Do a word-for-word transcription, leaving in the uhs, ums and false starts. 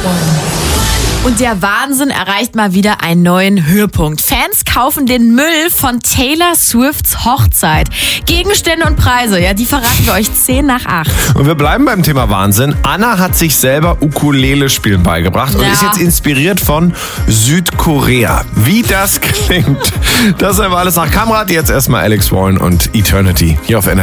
Und der Wahnsinn erreicht mal wieder einen neuen Höhepunkt. Fans kaufen den Müll von Taylor Swifts Hochzeit. Gegenstände und Preise, ja, die verraten wir euch zehn nach acht. Und wir bleiben beim Thema Wahnsinn. Anna hat sich selber Ukulele-Spielen beigebracht und Ja. ist jetzt inspiriert von Südkorea. Wie das klingt, das haben wir alles nach Kamera. Jetzt erstmal Alex Warren und Eternity hier auf N R W.